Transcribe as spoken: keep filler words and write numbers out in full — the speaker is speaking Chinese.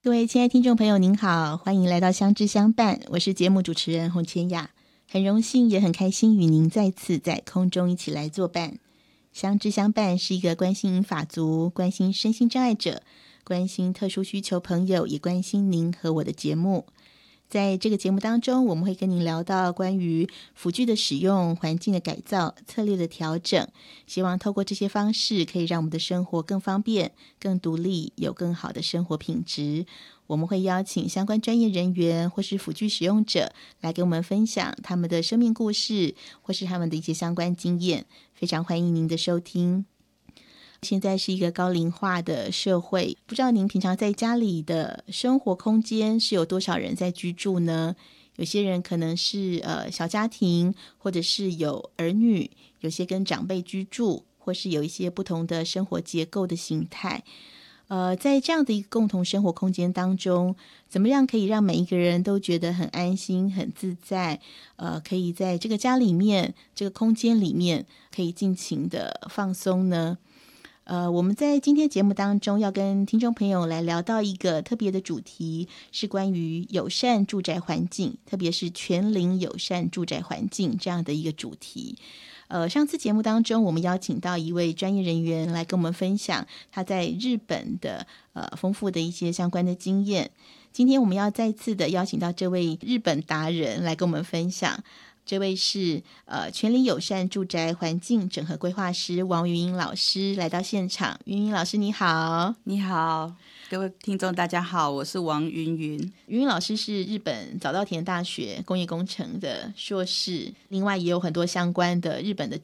各位亲爱听众朋友您好，欢迎来到相知相伴，我是节目主持人洪千雅，很荣幸也很开心与您再次在空中一起来作伴。相知相伴是一个关心法族、关心身心障碍者、关心特殊需求朋友，也关心您和我的节目。在这个节目当中，我们会跟您聊到关于辅具的使用、环境的改造、策略的调整，希望透过这些方式可以让我们的生活更方便、更独立，有更好的生活品质。我们会邀请相关专业人员或是辅具使用者来给我们分享他们的生命故事，或是他们的一些相关经验，非常欢迎您的收听。现在是一个高龄化的社会，不知道您平常在家里的生活空间是有多少人在居住呢？有些人可能是呃小家庭，或者是有儿女，有些跟长辈居住，或是有一些不同的生活结构的形态。呃，在这样的一个共同生活空间当中，怎么样可以让每一个人都觉得很安心、很自在？呃，可以在这个家里面、这个空间里面，可以尽情的放松呢？呃，我们在今天节目当中要跟听众朋友来聊到一个特别的主题，是关于友善住宅环境，特别是全龄友善住宅环境这样的一个主题。呃，上次节目当中，我们邀请到一位专业人员来跟我们分享他在日本的呃丰富的一些相关的经验。今天我们要再次的邀请到这位日本达人来跟我们分享。这位是呃全龄友善住宅环境整合规划师王云英老师来到现场。云英老师你好。 你好，各位听众大家好，我是王云云。 云云老师是日本早稻田大学工业工程的硕士，另外也有很多相关的日本的